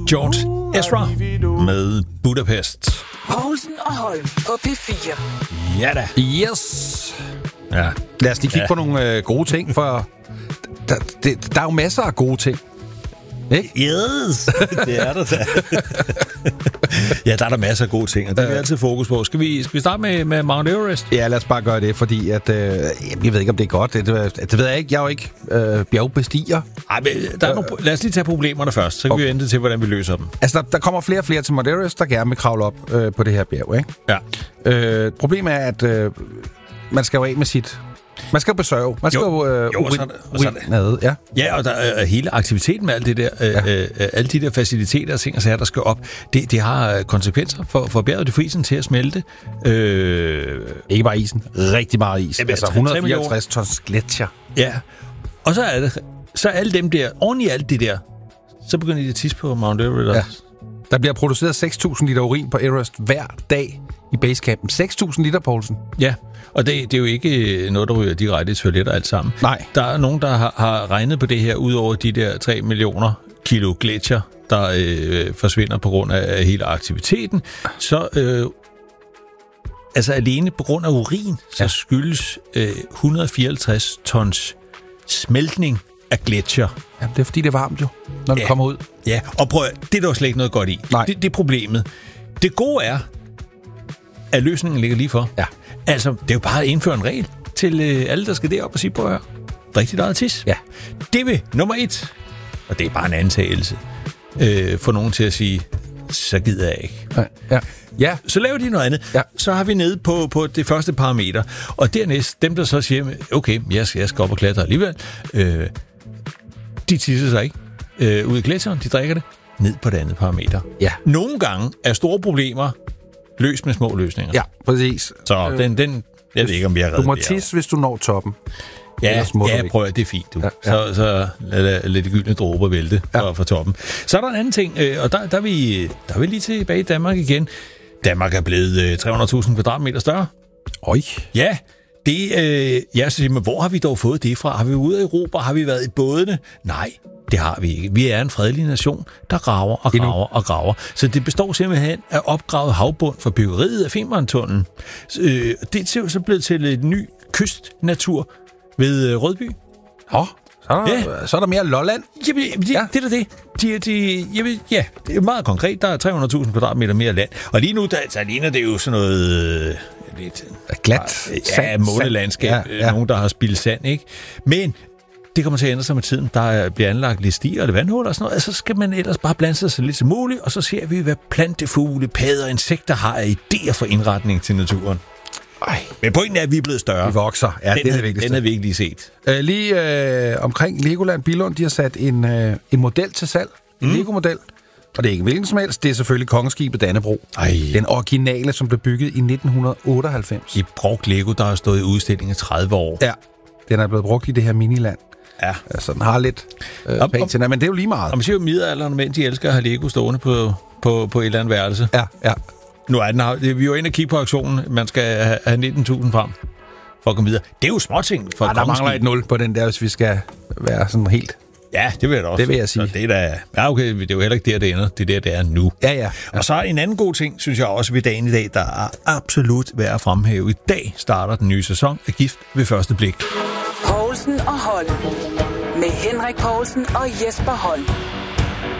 George Ezra med Budapest. Poulsen og Holm på P4. Ja da. Yes. Ja. Lad os lige kigge på nogle gode ting, for der er jo masser af gode ting. Ikke? Yes, det er der da. Ja, der er der masser af gode ting, og det er vi altid fokus på. Skal vi starte med Mount Everest? Ja, lad os bare gøre det, fordi at, jeg ved ikke, om det er godt. Det ved jeg ikke. Jeg er jo ikke bjergbestiger. Ej, men lad os lige tage problemerne først, så kan vi vente til, hvordan vi løser dem. Altså, der kommer flere og flere til Mount Everest, der gerne vil kravle op på det her bjerg, ikke? Ja. Problemet er, at man skal jo af med sit... Man skal jo besøge. Man skal jo ja. Ja, og der er hele aktiviteten med alt det der, alle de der faciliteter og ting og sager, der skal op, det har konsekvenser for bjerget. Det får isen til at smelte. Ikke bare isen. Rigtig meget is. Ja, altså 154 tons gletsjer. Ja. Og så er alle dem der, oven i alt det der, så begynder de at tisse på Mount Everest. Ja. Der bliver produceret 6.000 liter urin på Everest hver dag i basecampen. 6.000 liter, Poulsen. Ja, og det er jo ikke noget, der ryger direkte i toiletter alt sammen. Nej. Der er nogen, der har regnet på det her, ud over de der 3 millioner kilo gletsjer, der forsvinder på grund af hele aktiviteten. Så altså alene på grund af urin, så skyldes 154 tons smeltning af gletsjer. Ja, det er fordi, det er varmt jo, når det kommer ud. Ja, og prøv, det er der jo slet ikke noget godt i. Nej. Det er problemet. Det gode er, at løsningen ligger lige for. Ja. Altså, det er jo bare at indføre en regel til alle, der skal derop og sige, prøv at høre, rigtig meget tis. Ja. Det vil nummer 1, og det er bare en antagelse, få nogen til at sige, så gider jeg ikke. Ja. Så laver de noget andet. Ja. Så har vi nede på det første parameter. Og dernæst, dem der så siger, okay, jeg skal op og klatre alligevel, de tisser sig ikke ud i gletsjeren, de drikker det ned på det andet parameter. Ja. Nogle gange er store problemer løst med små løsninger. Ja, præcis. Så den jeg ved ikke, om vi har reddet. Du må tisse, hvis du når toppen. Ja, prøv at det er fint, du. Ja. Så lad de gyldne dråber vælte fra toppen. Så er der en anden ting, og der er vi lige tilbage i Danmark igen. Danmark er blevet 300.000 kvadratmeter større. Oj. Ja, jeg siger, men hvor har vi dog fået det fra? Har vi været ude i Europa? Har vi været i bådene? Nej, det har vi ikke. Vi er en fredelig nation, der graver og graver og graver. Så det består simpelthen af opgravet havbund for byggeriet af Femerntunnelen. Det er så blevet til et ny kystnatur ved Rødby. Så er der mere Lolland. Jamen, det er da det. Det er meget konkret. Der er 300.000 kvadratmeter mere land. Og lige nu, der ligner det jo sådan noget... lidt glat månelandskab. Nogen, der har spildt sand, ikke? Men det kommer til at ændre sig med tiden. Der bliver anlagt lidt stier eller vandhuller og sådan noget. Så skal man ellers bare blande sig så lidt som muligt, og så ser vi, hvad plantefugle, padder og insekter har af idéer for indretning til naturen. Men pointen er, at vi er blevet større. Vi vokser. Ja, det er det vigtigste. Den er vi ikke lige set. Lige omkring Legoland Billund, de har sat en model til salg. En Lego-model. Og det er ikke hvilken som helst. Det er selvfølgelig kongeskibet Dannebrog. Den originale, som blev bygget i 1998. I brugt Lego, der har stået i udstilling i 30 år. Ja, den er blevet brugt i det her miniland. Ja. Altså, den har lidt patina, men det er jo lige meget. Og man siger jo, middelalderen mænd, de elsker at have Lego stående på et eller andet værelse. Ja. Nu er vi jo inde og kigge på auktionen. Man skal have 19.000 frem for at komme videre. Det er jo småting for der mangler et 0 på den der, hvis vi skal være sådan helt... Ja, det vil jeg da også. Det vil jeg sige. Så det er da... Ja, okay, det er jo heller ikke der, det ender. Det er der, det er nu. Ja. Og så er en anden god ting, synes jeg også ved dagen i dag, der er absolut værd at fremhæve. I dag starter den nye sæson af Gift ved første blik. Poulsen og Holm. Med Henrik Poulsen og Jesper Holm.